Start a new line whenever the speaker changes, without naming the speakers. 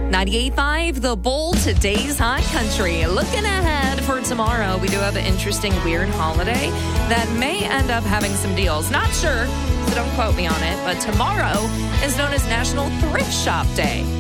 98.5, The Bull, today's high country. Looking ahead for tomorrow, we do have an interesting, weird holiday that may end up having some deals. Not sure, so don't quote me on it, but tomorrow is known as National Thrift Shop Day.